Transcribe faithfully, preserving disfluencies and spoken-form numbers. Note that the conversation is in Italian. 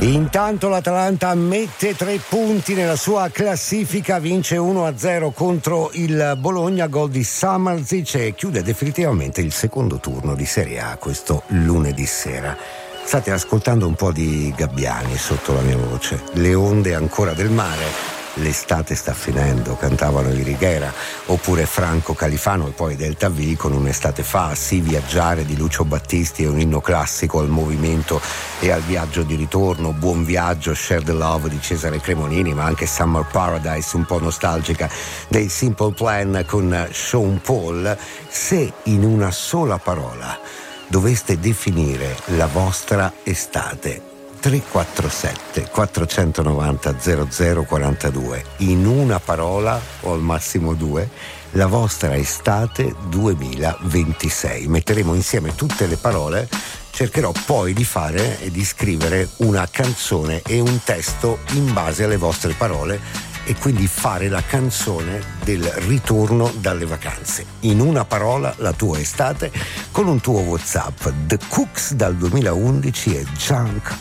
Intanto l'Atalanta mette tre punti nella sua classifica, vince uno a zero contro il Bologna, gol di Samardzic, e chiude definitivamente il secondo turno di Serie A questo lunedì sera. State ascoltando un po' di gabbiani sotto la mia voce, le onde ancora del mare. L'estate sta finendo, cantavano i Righiera, oppure Franco Califano e poi Delta V con Un'estate fa, Sì viaggiare di Lucio Battisti è un inno classico al movimento e al viaggio di ritorno, Buon viaggio, Share the Love di Cesare Cremonini, ma anche Summer Paradise un po' nostalgica dei Simple Plan con Sean Paul. Se in una sola parola doveste definire la vostra estate, tre quattro sette quattro nove zero zero zero quattro due, in una parola o al massimo due, la vostra estate duemilaventisei. Metteremo insieme tutte le parole, cercherò poi di fare e di scrivere una canzone e un testo in base alle vostre parole e quindi fare la canzone del ritorno dalle vacanze. In una parola la tua estate con un tuo WhatsApp. The Cooks dal duemilaundici e Junk